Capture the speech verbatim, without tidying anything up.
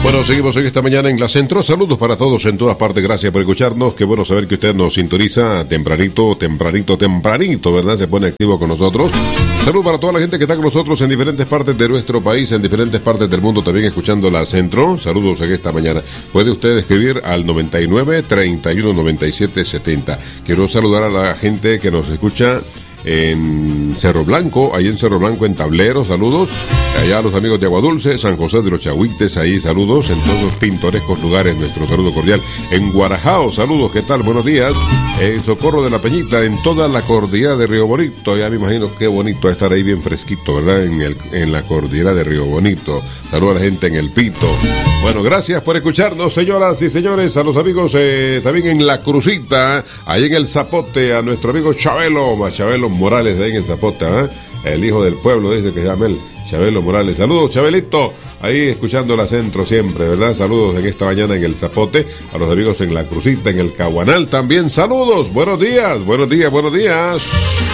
Bueno, seguimos en esta mañana en la Centro. Saludos para todos en todas partes. Gracias por escucharnos. Qué bueno saber que usted nos sintoniza tempranito, tempranito, tempranito, ¿verdad? Se pone activo con nosotros. Saludos para toda la gente que está con nosotros en diferentes partes de nuestro país, en diferentes partes del mundo, también escuchando la Centro. Saludos en esta mañana. Puede usted escribir al noventa y nueve, treinta y uno, noventa y siete, setenta. Quiero saludar a la gente que nos escucha en Cerro Blanco, ahí en Cerro Blanco, en Tablero, saludos. Allá a los amigos de Agua Dulce, San José de los Chahuites, ahí saludos. En todos los pintorescos lugares, nuestro saludo cordial. En Guarajao, saludos, ¿qué tal? Buenos días. En Socorro de la Peñita, en toda la cordillera de Río Bonito. Ya me imagino qué bonito estar ahí bien fresquito, ¿verdad? En, el, en la cordillera de Río Bonito. Saludos a la gente en El Pito. Bueno, gracias por escucharnos, señoras y señores. A los amigos eh, también en La Crucita, ahí en El Zapote, a nuestro amigo Chabelo, a Chabelo Morales, ahí en El Zapote, ¿eh? El hijo del pueblo, dice que se llama él, Chabelo Morales. Saludos, Chabelito, ahí escuchando la Centro siempre, ¿verdad? Saludos en esta mañana en El Zapote, a los amigos en La Crucita, en El Caguanal también, saludos, buenos días, buenos días, buenos días.